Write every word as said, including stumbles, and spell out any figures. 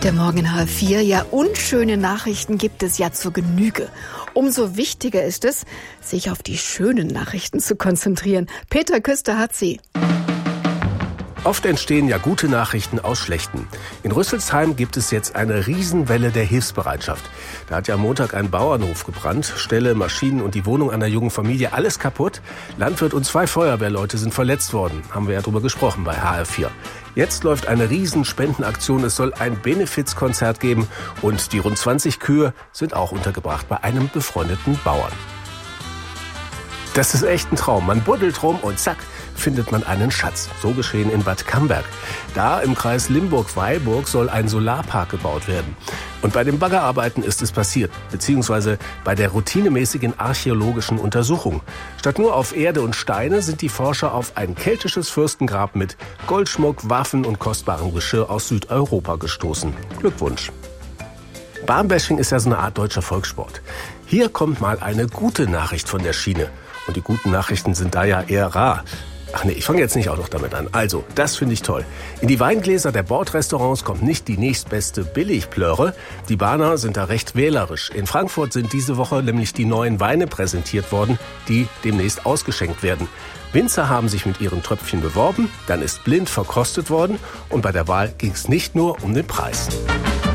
Der Morgen in H vier. Ja, unschöne Nachrichten gibt es ja zur Genüge. Umso wichtiger ist es, sich auf die schönen Nachrichten zu konzentrieren. Peter Küster hat sie. Oft entstehen ja gute Nachrichten aus schlechten. In Rüsselsheim gibt es jetzt eine Riesenwelle der Hilfsbereitschaft. Da hat ja am Montag ein Bauernhof gebrannt. Ställe, Maschinen und die Wohnung einer jungen Familie, alles kaputt. Landwirt und zwei Feuerwehrleute sind verletzt worden. Haben wir ja drüber gesprochen bei H R vier. Jetzt läuft eine Riesenspendenaktion. Es soll ein Benefizkonzert geben. Und die rund zwanzig Kühe sind auch untergebracht bei einem befreundeten Bauern. Das ist echt ein Traum. Man buddelt rum und zack, findet man einen Schatz. So geschehen in Bad Camberg. Da im Kreis Limburg-Weilburg soll ein Solarpark gebaut werden. Und bei den Baggerarbeiten ist es passiert, beziehungsweise bei der routinemäßigen archäologischen Untersuchung. Statt nur auf Erde und Steine sind die Forscher auf ein keltisches Fürstengrab mit Goldschmuck, Waffen und kostbarem Geschirr aus Südeuropa gestoßen. Glückwunsch! Bahnbashing ist ja so eine Art deutscher Volkssport. Hier kommt mal eine gute Nachricht von der Schiene. Und die guten Nachrichten sind da ja eher rar. Ach nee, ich fange jetzt nicht auch noch damit an. Also, das finde ich toll. In die Weingläser der Bordrestaurants kommt nicht die nächstbeste Billigplörre. Die Bahner sind da recht wählerisch. In Frankfurt sind diese Woche nämlich die neuen Weine präsentiert worden, die demnächst ausgeschenkt werden. Winzer haben sich mit ihren Tröpfchen beworben, dann ist blind verkostet worden und bei der Wahl ging es nicht nur um den Preis.